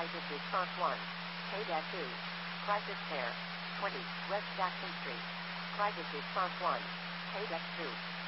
Crisis Response 1. K-2. Crisis Care. 20. West Jackson Street. Crisis Response 1. K-2.